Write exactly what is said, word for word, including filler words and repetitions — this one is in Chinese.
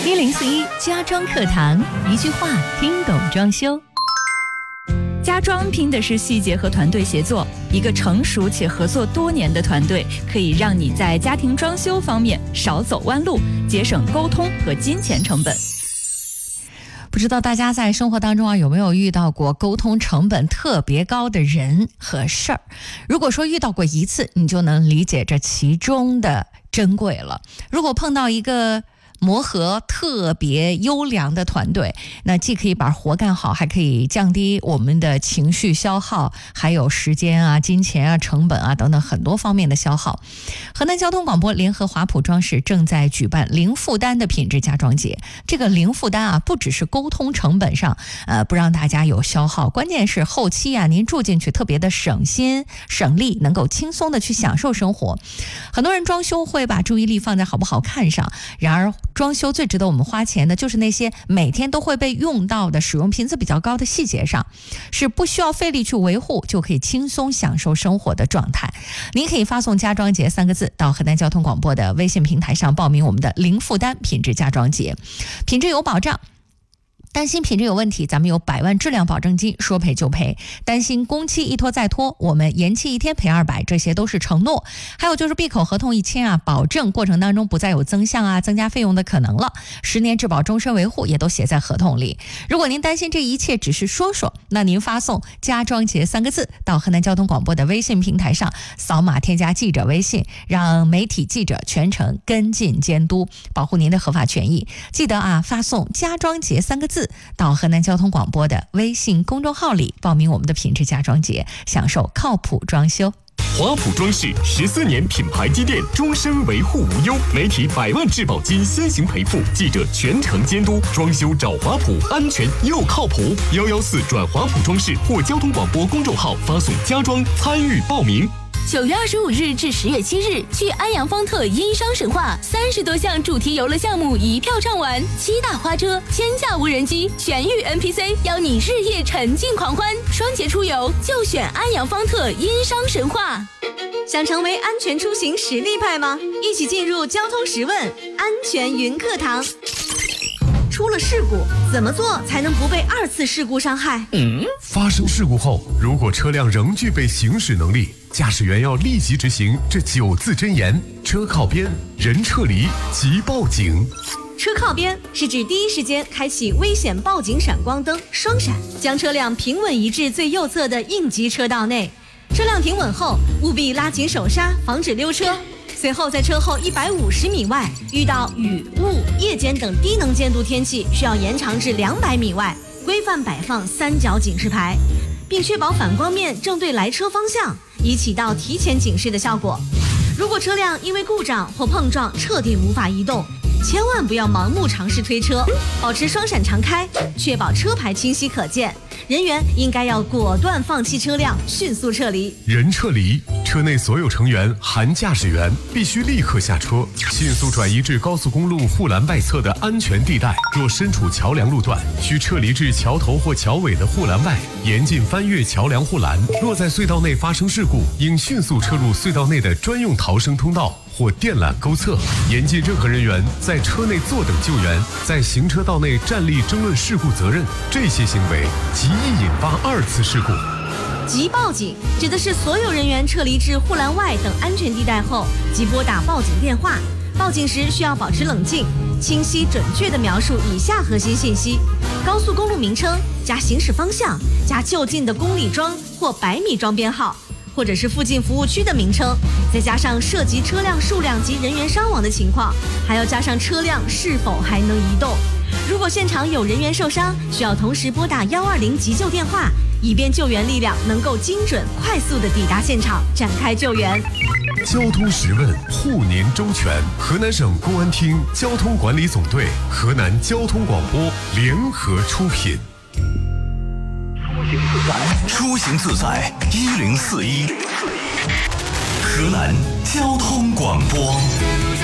一零四一家装课堂，一句话听懂装修。家装拼的是细节和团队协作，一个成熟且合作多年的团队，可以让你在家庭装修方面少走弯路，节省沟通和金钱成本。不知道大家在生活当中啊有没有遇到过沟通成本特别高的人和事儿？如果说遇到过一次，你就能理解这其中的珍贵了。如果碰到一个磨合特别优良的团队，那既可以把活干好，还可以降低我们的情绪消耗，还有时间啊、金钱啊、成本啊等等很多方面的消耗。河南交通广播联合华普装饰正在举办零负担的品质家装节。这个零负担啊，不只是沟通成本上呃不让大家有消耗，关键是后期啊您住进去特别的省心省力，能够轻松的去享受生活。很多人装修会把注意力放在好不好看上，然而装修最值得我们花钱的就是那些每天都会被用到的使用频次比较高的细节上，是不需要费力去维护就可以轻松享受生活的状态。您可以发送家装节三个字到河南交通广播的微信平台上报名我们的零负担品质家装节，品质有保障。担心品质有问题，咱们有百万质量保证金，说赔就赔。担心工期一拖再拖，我们延期一天赔二百，这些都是承诺。还有就是闭口合同一签啊，保证过程当中不再有增项啊、增加费用的可能了。十年质保、终身维护也都写在合同里。如果您担心这一切只是说说，那您发送家装节三个字到河南交通广播的微信平台上，扫码添加记者微信，让媒体记者全程跟进监督，保护您的合法权益。记得啊，发送家装节三个字到河南交通广播的微信公众号里报名我们的品质家装节，享受靠谱装修。 华普装饰十四年品牌积淀，终身维护无忧，媒体百万质保金先行赔付，记者全程监督，装修找华普，安全又靠谱。幺幺四转华普装饰或交通广播公众号发送家装参与报名。 九月二十五日至十月七日，去安阳方特因商神话，三十多项主题游乐项目一票畅玩，七大花车、千架无人机、全域 N P C， 邀你日夜沉浸狂欢。双节出游就选安阳方特因商神话。 想成为安全出行实力派吗？一起进入交通十问安全云课堂。出了事故，怎么做才能不被二次事故伤害？ 嗯，发生事故后，如果车辆仍具备行驶能力，驾驶员要立即执行这九字真言：车靠边，人撤离，即报警。 车靠边是指第一时间开启危险报警闪光灯双闪，将车辆平稳移至最右侧的应急车道内。车辆停稳后，务必拉紧手刹，防止溜车。随后在车后一百五十米外遇到雨、雾、夜间等低能见度天气，需要延长至两百米外，规范摆放三角警示牌，并确保反光面正对来车方向，以起到提前警示的效果。如果车辆因为故障或碰撞彻底无法移动，千万不要盲目尝试推车，保持双闪常开，确保车牌清晰可见。人员应该要果断放弃车辆，迅速撤离。 人撤离，车内所有成员含驾驶员必须立刻下车，迅速转移至高速公路护栏外侧的安全地带。若身处桥梁路段，需撤离至桥头或桥尾的护栏外，严禁翻越桥梁护栏。若在隧道内发生事故，应迅速撤入隧道内的专用逃生通道或电缆沟侧，严禁任何人员在车内坐等救援，在行车道内站立争论事故责任。这些行为极易引发二次事故。 即报警指的是所有人员撤离至护栏外等安全地带后，即拨打报警电话。报警时需要保持冷静，清晰准确地描述以下核心信息：高速公路名称加行驶方向加就近的公里桩或百米桩编号，或者是附近服务区的名称，再加上涉及车辆数量及人员伤亡的情况，还要加上车辆是否还能移动。如果现场有人员受伤，需要同时拨打一二零急救电话，以便救援力量能够精准快速地抵达现场，展开救援。 交通十问，护您周全。河南省公安厅交通管理总队、河南交通广播联合出品。 出行自在一零四一，河南交通广播。